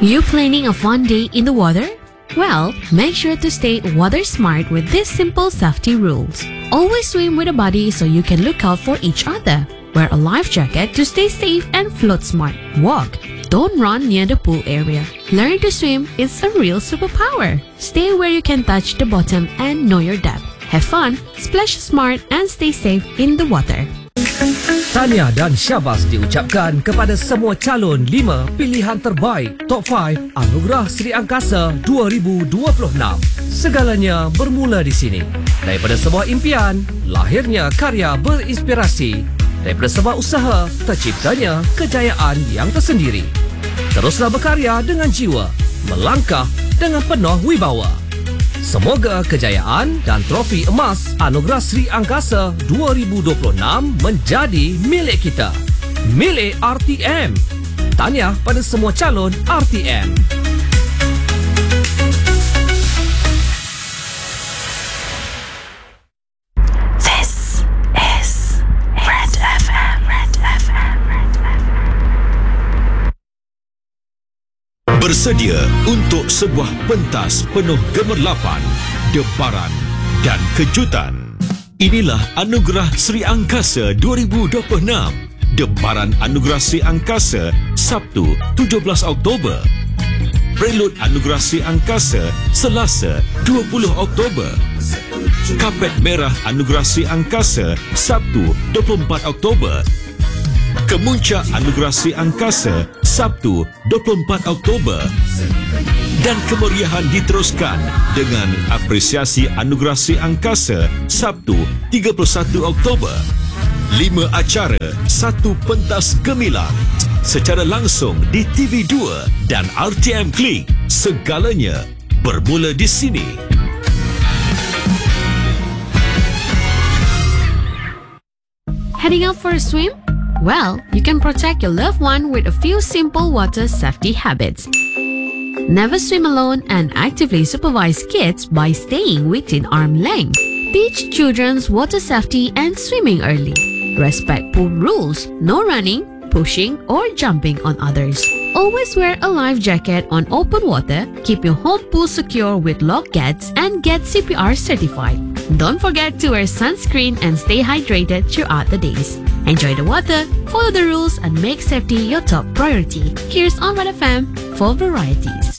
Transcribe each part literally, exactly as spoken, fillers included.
You planning a fun day in the water? Well, make sure to stay water smart with these simple safety rules. Always swim with a buddy so you can look out for each other. Wear a life jacket to stay safe and float smart. Walk. Don't run near the pool area. Learn to swim is a real superpower. Stay where you can touch the bottom and know your depth. Have fun, splash smart, and stay safe in the water. Tahniah dan syabas diucapkan kepada semua calon lima pilihan terbaik Top lima Anugerah Sri Angkasa dua ribu dua puluh enam. Segalanya bermula di sini. Daripada sebuah impian, lahirnya karya berinspirasi. Daripada sebuah usaha, terciptanya kejayaan yang tersendiri. Teruslah berkarya dengan jiwa, melangkah dengan penuh wibawa. Semoga kejayaan dan trofi emas Anugerah Sri Angkasa dua ribu dua puluh enam menjadi milik kita. Milik R T M. Tahniah pada semua calon R T M. This is Red F M. Red F M. Red F M. Bersedia untuk sebuah pentas penuh gemerlapan, debaran dan kejutan. Inilah Anugerah Sri Angkasa dua ribu dua puluh enam. Debaran Anugerah Sri Angkasa Sabtu tujuh belas Oktober. Prelude Anugerah Sri Angkasa Selasa dua puluh Oktober. Kapet Merah Anugerah Sri Angkasa Sabtu dua puluh empat Oktober. Kemuncak Anugerah Sri Angkasa Sabtu dua puluh empat Oktober. Dan kemeriahan diteruskan dengan apresiasi Anugerah Sri Angkasa Sabtu tiga puluh satu Oktober. Lima acara, satu pentas gemilang secara langsung di T V dua dan R T M Klik. Segalanya bermula di sini. Heading out for a swim? Well, you can protect your loved one with a few simple water safety habits. Never swim alone and actively supervise kids by staying within arm length. Teach children's water safety and swimming early. Respect pool rules, no running, pushing or jumping on others. Always wear a life jacket on open water, keep your home pool secure with lock gates and get C P R certified. Don't forget to wear sunscreen and stay hydrated throughout the days. Enjoy the water, follow the rules and make safety your top priority. Here's on Red F M for varieties.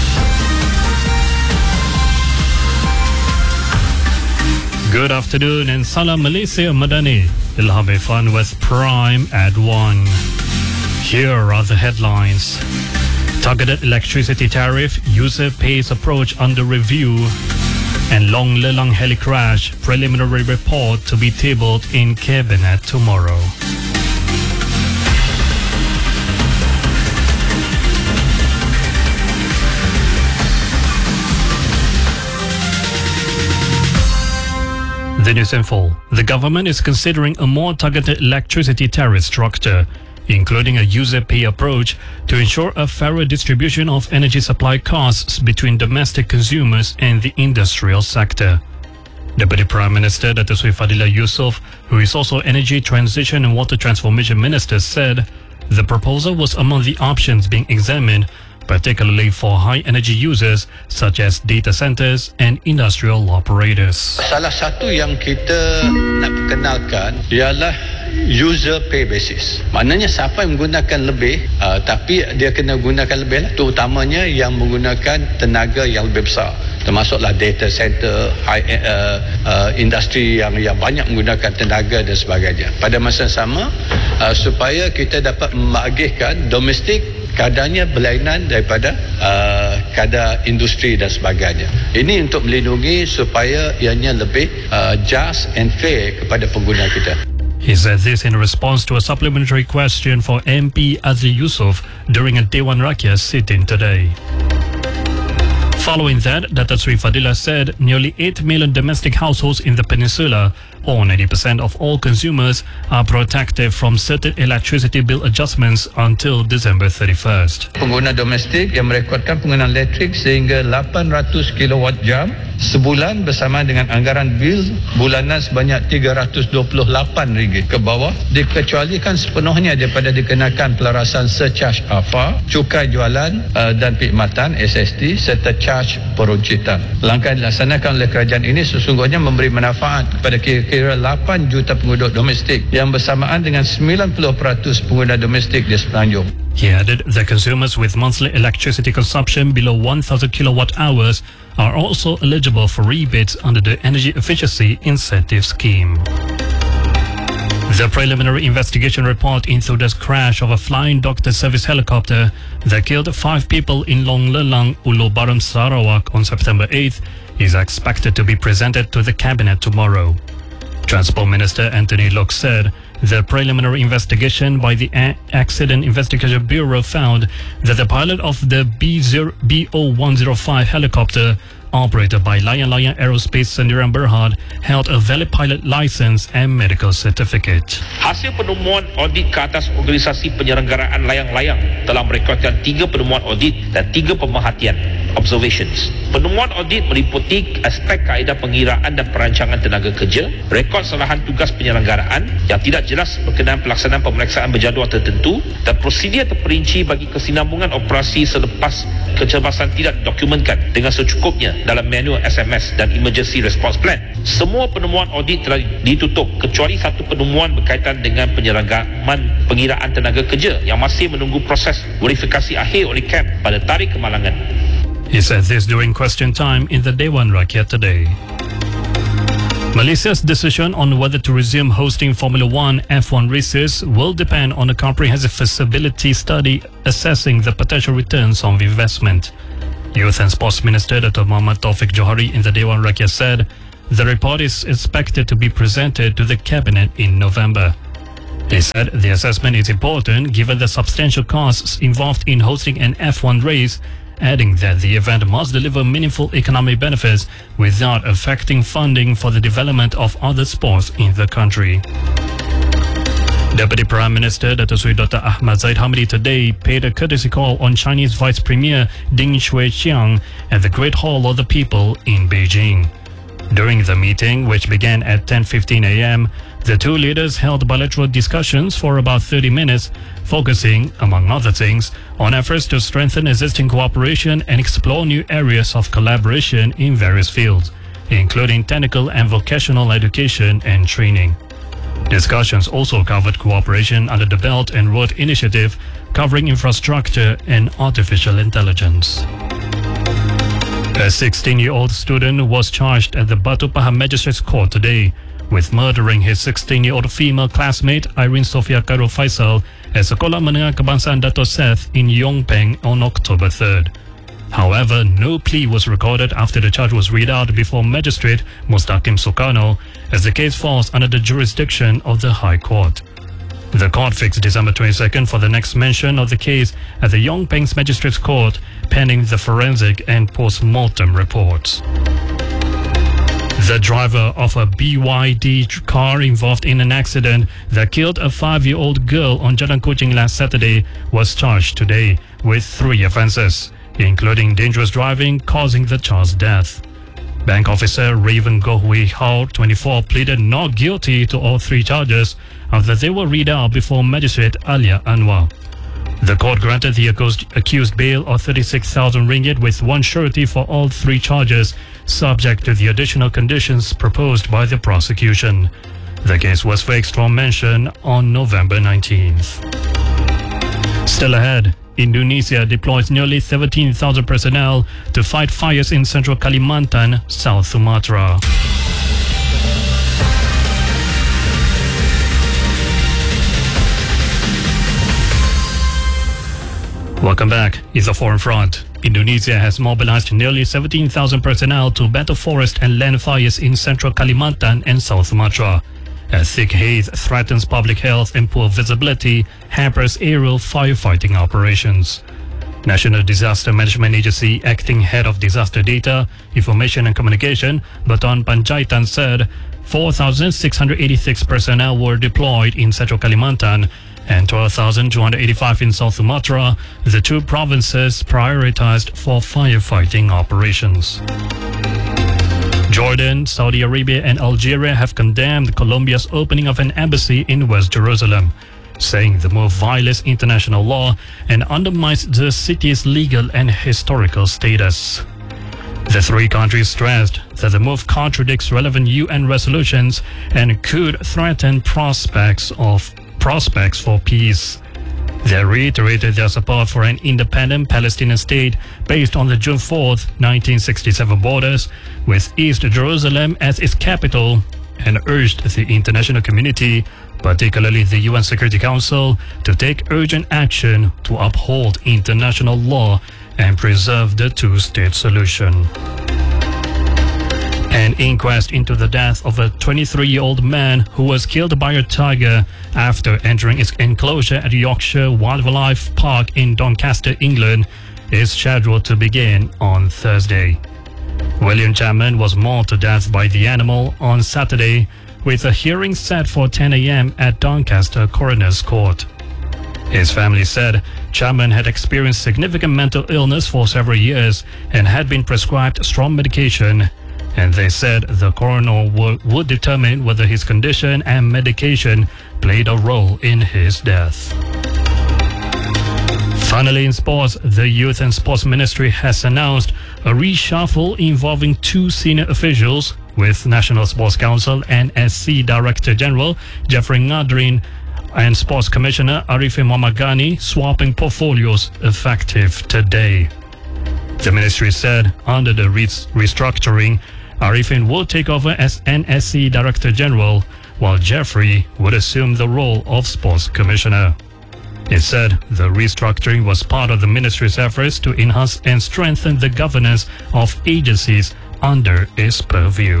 Good afternoon and Salam Malaysia Madani. You'll have fun with Prime at one. Here are the headlines. Targeted electricity tariff, user pays approach under review. And Long Lelang heli crash, preliminary report to be tabled in Cabinet tomorrow. The news in full. The government is considering a more targeted electricity tariff structure, including a user pay approach to ensure a fairer distribution of energy supply costs between domestic consumers and the industrial sector. Deputy Prime Minister Dato' Sri Fadilah Yusof, who is also Energy Transition and Water Transformation Minister, said the proposal was among the options being examined, particularly for high energy users such as data centers and industrial operators. Salah satu yang kita nak perkenalkan ialah user pay basis. Maknanya siapa yang menggunakan lebih uh, tapi dia kena gunakan lebih lah. Terutamanya yang menggunakan tenaga yang lebih besar. Termasuklah data center, high, uh, uh, industri yang yang banyak menggunakan tenaga dan sebagainya. Pada masa yang sama uh, supaya kita dapat membagihkan domestik kadarnya berlainan daripada uh, kadar industri dan sebagainya. Ini untuk melindungi supaya ianya lebih uh, just and fair kepada pengguna kita. He said this in response to a supplementary question for M P Azri Yusof during a Dewan Rakyat sitting today. Following that, Dato' Sri Fadilah said nearly eight million domestic households in the peninsula, or ninety percent of all consumers, are protected from certain electricity bill adjustments until December thirty-first. Pengguna domestik yang merekodkan penggunaan elektrik sehingga lapan ratus kilowatt jam sebulan bersama dengan anggaran bil bulanan sebanyak tiga ratus dua puluh lapan ringgit ke bawah, dikecualikan sepenuhnya daripada dikenakan pelarasan surcharge A F A, cukai jualan uh, dan perkhidmatan S S T serta charge peruncitan. Langkah yang dilaksanakan oleh kerajaan ini sesungguhnya memberi manfaat kepada kira-kira lapan juta penduduk domestik yang bersamaan dengan sembilan puluh peratus pengguna domestik di Semenanjung. He added that consumers with monthly electricity consumption below one thousand kilowatt hours are also eligible for rebates under the Energy Efficiency Incentive Scheme. The preliminary investigation report into the crash of a flying doctor service helicopter that killed five people in Long Lelang, Ulu Baram, Sarawak on September eighth is expected to be presented to the cabinet tomorrow. Transport Minister Anthony Locke said the preliminary investigation by the A- Accident Investigation Bureau found that the pilot of the B O one oh five helicopter operated by Layang Layang Aerospace Sendirian Berhad held a valid pilot license and medical certificate. Hasil penemuan audit ke atas organisasi penyelenggaraan layang-layang telah merekodkan tiga penemuan audit dan tiga pemerhatian observations. Penemuan audit meliputi aspek kaedah pengiraan dan perancangan tenaga kerja, rekod kesalahan tugas penyelenggaraan yang tidak jelas berkenaan pelaksanaan pemeriksaan berjadual tertentu dan prosedur terperinci bagi kesinambungan operasi selepas kecemasan tidak didokumentkan dengan secukupnya dalam manual S M S dan emergency response plan. Semua penemuan audit telah ditutup kecuali satu penemuan berkaitan dengan penyelenggaraan pengiraan tenaga kerja yang masih menunggu proses verifikasi akhir oleh C A M pada tarikh kemalangan. He said this during question time in the Dewan Rakyat today. Malaysia's decision on whether to resume hosting Formula One F one races will depend on a comprehensive feasibility study assessing the potential returns on investment. Youth and Sports Minister Dato' Muhammad Taufik Johari in the Dewan Rakyat said the report is expected to be presented to the Cabinet in November. He said the assessment is important given the substantial costs involved in hosting an F one race, adding that the event must deliver meaningful economic benefits without affecting funding for the development of other sports in the country. Deputy Prime Minister Dato' Sri Doctor Ahmad Zahid Hamidi today paid a courtesy call on Chinese Vice Premier Ding Shuiqiang at the Great Hall of the People in Beijing. During the meeting, which began at ten fifteen a m, the two leaders held bilateral discussions for about thirty minutes, focusing, among other things, on efforts to strengthen existing cooperation and explore new areas of collaboration in various fields, including technical and vocational education and training. Discussions also covered cooperation under the Belt and Road Initiative, covering infrastructure and artificial intelligence. A sixteen-year-old student was charged at the Batu Pahat Magistrates Court today with murdering his sixteen-year-old female classmate Irene Sofia Khairul Faisal at Sekolah Menengah Kebangsaan Dato' Seth in Yong Peng on October third. However, no plea was recorded after the charge was read out before Magistrate Mustaqim Sukarno, as the case falls under the jurisdiction of the High Court. The court fixed December twenty-second for the next mention of the case at the Yong Peng's Magistrates Court, pending the forensic and post-mortem reports. The driver of a B Y D car involved in an accident that killed a five-year-old girl on Jalan Kuching last Saturday was charged today with three offences, including dangerous driving causing the child's death. Bank officer Raven Gohui Hao, twenty-four, pleaded not guilty to all three charges after they were read out before Magistrate Alia Anwar. The court granted the accused bail of thirty-six thousand ringgit with one surety for all three charges, subject to the additional conditions proposed by the prosecution. The case was fixed for mention on November nineteenth. Still ahead, Indonesia deploys nearly seventeen thousand personnel to fight fires in central Kalimantan, South Sumatra. Welcome back. It's a foreign front. Indonesia has mobilized nearly seventeen thousand personnel to battle forest and land fires in central Kalimantan and South Sumatra, as thick haze threatens public health and poor visibility hampers aerial firefighting operations. National Disaster Management Agency Acting Head of Disaster Data, Information and Communication, Baton Panjaitan said four thousand six hundred eighty-six personnel were deployed in central Kalimantan and twelve thousand two hundred eighty-five in South Sumatra, the two provinces prioritized for firefighting operations. Jordan, Saudi Arabia and Algeria have condemned Colombia's opening of an embassy in West Jerusalem, saying the move violates international law and undermines the city's legal and historical status. The three countries stressed that the move contradicts relevant U N resolutions and could threaten prospects of prospects for peace. They reiterated their support for an independent Palestinian state based on the June fourth, nineteen sixty-seven borders, with East Jerusalem as its capital, and urged the international community, particularly the U N Security Council, to take urgent action to uphold international law and preserve the two-state solution. An inquest into the death of a twenty-three-year-old man who was killed by a tiger after entering its enclosure at Yorkshire Wildlife Park in Doncaster, England, is scheduled to begin on Thursday. William Chapman was mauled to death by the animal on Saturday, with a hearing set for ten a.m. at Doncaster Coroner's Court. His family said Chapman had experienced significant mental illness for several years and had been prescribed strong medication, and they said the coroner would, would determine whether his condition and medication played a role in his death. Finally, in sports, the Youth and Sports Ministry has announced a reshuffle involving two senior officials, with National Sports Council N S C Director General Jeffrey Ngadrin and Sports Commissioner Arifin Mohamad swapping portfolios effective today. The ministry said under the re- restructuring, Arifin will take over as N S C Director General, while Jeffrey would assume the role of Sports Commissioner. It said the restructuring was part of the ministry's efforts to enhance and strengthen the governance of agencies under its purview.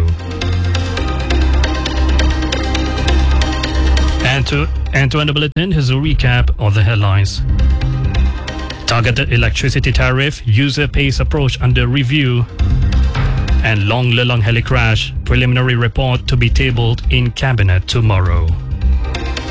And to, and to end the bulletin, here's a recap of the headlines. Targeted electricity tariff, user pays approach under review. And Long Lelang heli crash, preliminary report to be tabled in cabinet tomorrow.